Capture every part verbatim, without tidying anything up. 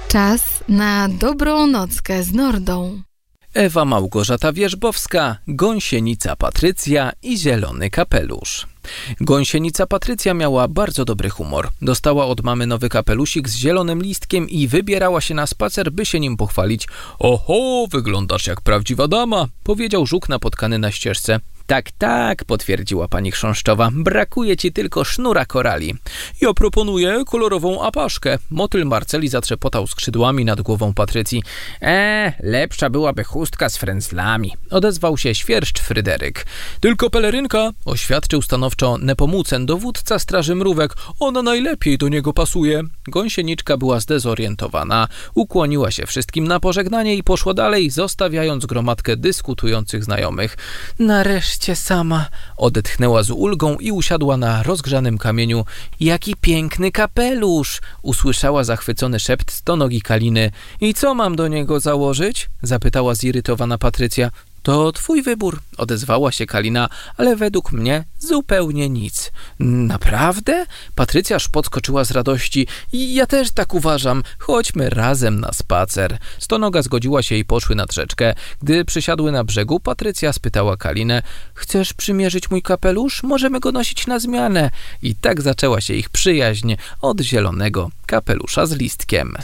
Czas na dobrą nockę z Nordą. Ewa Małgorzata Wierzbowska, Gąsienica Patrycja i Zielony Kapelusz. Gąsienica Patrycja miała bardzo dobry humor. Dostała od mamy nowy kapelusik z zielonym listkiem i wybierała się na spacer, by się nim pochwalić. Oho, wyglądasz jak prawdziwa dama, powiedział żuk napotkany na ścieżce. Tak, tak, potwierdziła pani chrząszczowa. Brakuje ci tylko sznura korali. Ja proponuję kolorową apaszkę. Motyl Marceli zatrzepotał skrzydłami nad głową Patrycji. Eee, lepsza byłaby chustka z frędzlami, odezwał się świerszcz Fryderyk. Tylko pelerynka, oświadczył stanowczo Nepomucen, dowódca straży mrówek. Ona najlepiej do niego pasuje. Gąsieniczka była zdezorientowana. Ukłoniła się wszystkim na pożegnanie i poszła dalej, zostawiając gromadkę dyskutujących znajomych. Nareszcie sama, odetchnęła z ulgą i usiadła na rozgrzanym kamieniu. Jaki piękny kapelusz! Usłyszała zachwycony szept stonogi Kaliny. I co mam do niego założyć? Zapytała zirytowana Patrycja. To twój wybór, odezwała się Kalina, ale według mnie zupełnie nic. Naprawdę? Patrycja aż podskoczyła z radości. Ja też tak uważam. Chodźmy razem na spacer. Stonoga zgodziła się i poszły nad rzeczkę. Gdy przysiadły na brzegu, Patrycja spytała Kalinę. Chcesz przymierzyć mój kapelusz? Możemy go nosić na zmianę. I tak zaczęła się ich przyjaźń od zielonego kapelusza z listkiem.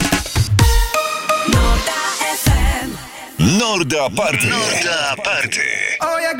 Norda Party. Norda Party. O, jak